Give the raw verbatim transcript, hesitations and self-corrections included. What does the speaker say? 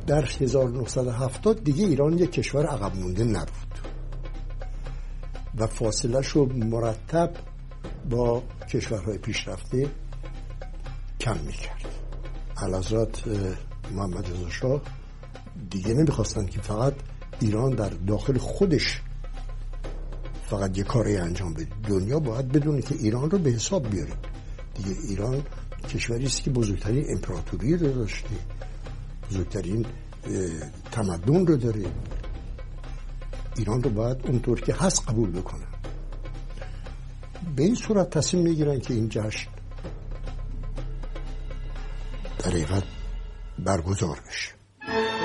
در هزار و نهصد و هفتاد دیگه ایران یک کشور عقب مونده نبود و فاصله‌اش رو مرتب با کشورهای پیشرفته کم میکرد. اعلیحضرت محمد رضا شاه دیگه نمیخواستن که فقط ایران در داخل خودش فقط یه کاری انجام بده، دنیا باید بدونه که ایران رو به حساب بیاریم دیگه. ایران کشوری است که بزرگترین امپراتوری رو داشته، بزرگترین تمدن رو داره، ایران رو باید اونطور که هست قبول بکنه. به این صورت تصمیم میگیرن که این جشن در حقیقت برگزار بشه.